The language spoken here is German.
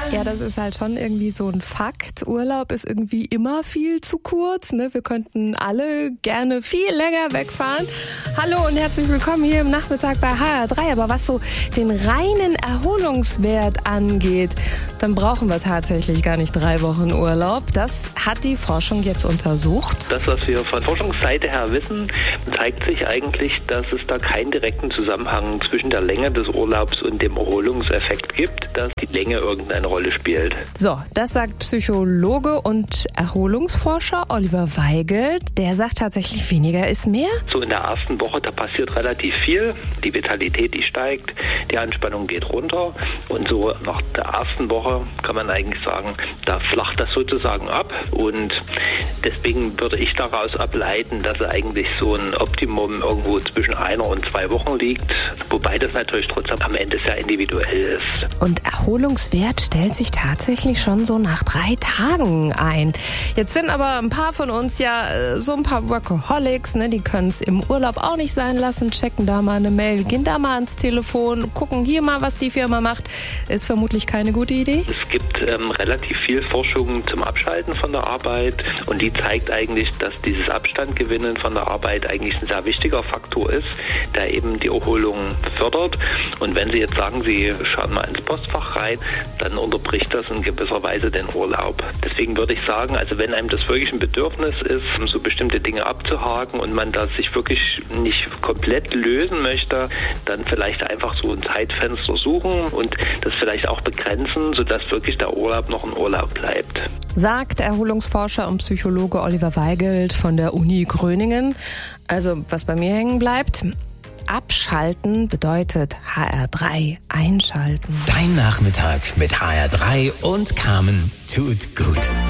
Ja, das ist halt schon irgendwie so ein Fakt. Urlaub ist irgendwie immer viel zu kurz, ne? Wir könnten alle gerne viel länger wegfahren. Hallo und herzlich willkommen hier im Nachmittag bei HR3. Aber was so den reinen Erholungswert angeht, dann brauchen wir tatsächlich gar nicht 3 Wochen Urlaub. Das hat die Forschung jetzt untersucht. Das, was wir von Forschungsseite her wissen, zeigt sich eigentlich, dass es da keinen direkten Zusammenhang zwischen der Länge des Urlaubs und dem Erholungseffekt gibt, dass die Länge irgendeine Rolle spielt. So, das sagt Psychologe und Erholungsforscher Oliver Weigelt. Der sagt tatsächlich, weniger ist mehr. So in der ersten Woche, da passiert relativ viel. Die Vitalität, die steigt, die Anspannung geht runter. Und so nach der ersten Woche kann man eigentlich sagen, da flacht das sozusagen ab. Und deswegen würde ich daraus ableiten, dass eigentlich so ein Optimum irgendwo zwischen 1 und 2 Wochen liegt. Wobei das natürlich trotzdem am Ende sehr individuell ist. Und Erholungswert stellt sich tatsächlich schon so nach 3 Tagen ein. Jetzt sind aber ein paar von uns ja so ein paar Workaholics, ne? Die können es im Urlaub auch nicht sein lassen, checken da mal eine Mail, gehen da mal ans Telefon, gucken hier mal, was die Firma macht. Ist vermutlich keine gute Idee. Es gibt relativ viel Forschung zum Abschalten von der Arbeit und die zeigt eigentlich, dass dieses Abstandgewinnen von der Arbeit eigentlich ein sehr wichtiger Faktor ist, der eben die Erholung fördert. Und wenn Sie jetzt sagen, Sie schauen mal ins Postfach rein, dann unterbricht das in gewisser Weise den Urlaub. Deswegen würde ich sagen, also wenn einem das wirklich ein Bedürfnis ist, so bestimmte Dinge abzuhaken und man das sich wirklich nicht komplett lösen möchte, dann vielleicht einfach so ein Zeitfenster suchen und das vielleicht auch begrenzen, sodass wirklich der Urlaub noch ein Urlaub bleibt. Sagt Erholungsforscher und Psychologe Oliver Weigelt von der Uni Gröningen. Also was bei mir hängen bleibt: Abschalten bedeutet HR3 einschalten. Dein Nachmittag mit HR3 und Carmen tut gut.